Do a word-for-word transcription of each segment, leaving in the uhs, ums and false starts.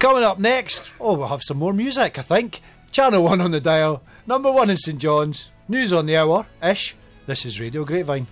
Coming up next, oh, we'll have some more music, I think. Channel one on the dial, number one in St John's, news on the hour-ish. This is Radio Grapevine.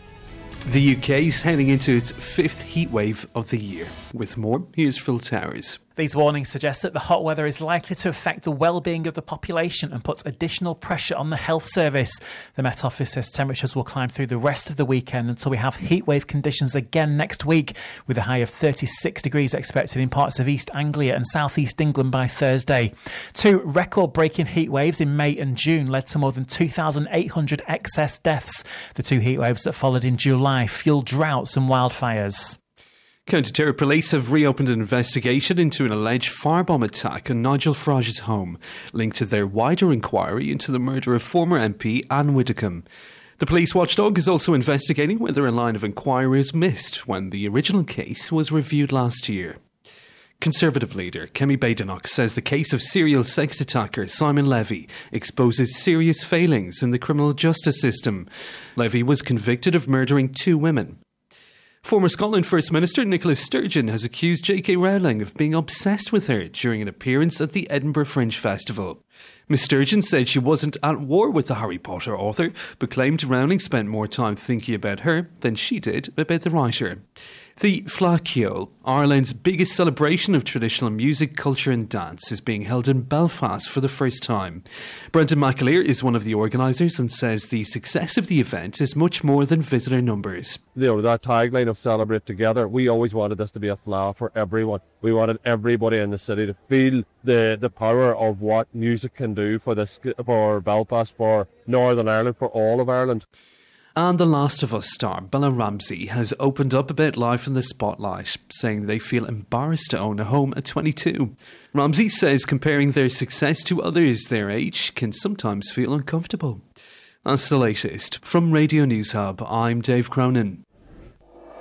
The U K is heading into its fifth heatwave of the year. With more, here's Phil Towers. These warnings suggest that the hot weather is likely to affect the well-being of the population and puts additional pressure on the health service. The Met Office says temperatures will climb through the rest of the weekend until we have heatwave conditions again next week, with a high of thirty-six degrees expected in parts of East Anglia and South East England by Thursday. Two record-breaking heatwaves in May and June led to more than two thousand eight hundred excess deaths. The two heatwaves that followed in July fueled droughts and wildfires. Counter-terror police have reopened an investigation into an alleged firebomb attack on Nigel Farage's home, linked to their wider inquiry into the murder of former M P Anne Widdecombe. The police watchdog is also investigating whether a line of inquiry was missed when the original case was reviewed last year. Conservative leader Kemi Badenoch says the case of serial sex attacker Simon Levy exposes serious failings in the criminal justice system. Levy was convicted of murdering two women. Former Scotland First Minister Nicola Sturgeon has accused J K Rowling of being obsessed with her during an appearance at the Edinburgh Fringe Festival. Miss Sturgeon said she wasn't at war with the Harry Potter author, but claimed Rowling spent more time thinking about her than she did about the writer. The Flaccio, Ireland's biggest celebration of traditional music, culture and dance, is being held in Belfast for the first time. Brendan McAleer is one of the organisers and says the success of the event is much more than visitor numbers. You know, that tagline of Celebrate Together, we always wanted this to be a flair for everyone. We wanted everybody in the city to feel the, the power of what music can do for this, for Belfast, for Northern Ireland, for all of Ireland. And The Last of Us star Bella Ramsey has opened up about life in the spotlight, saying they feel embarrassed to own a home at twenty-two. Ramsey says comparing their success to others their age can sometimes feel uncomfortable. That's the latest. From Radio News Hub, I'm Dave Cronin.